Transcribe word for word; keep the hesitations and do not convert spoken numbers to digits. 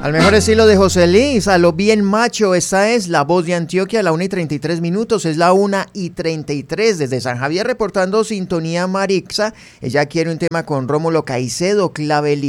Al mejor estilo de José Luis, a lo bien macho, esta es La Voz de Antioquia, a la una y treinta y tres minutos, es la una y treinta y tres, desde San Javier reportando sintonía Marixa. Ella quiere un tema con Rómulo Caicedo, Clavel